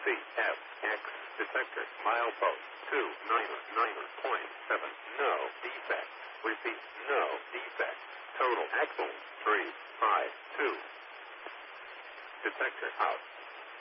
CFX detector milepost 299.7. No defect. Repeat, no defect. Total axle 352. Detector out.